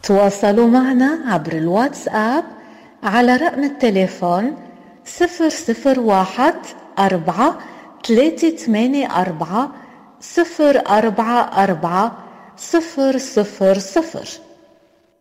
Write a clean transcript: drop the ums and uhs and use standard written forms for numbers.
تواصلوا معنا عبر الواتساب على رقم التليفون 001-4-384-044-000.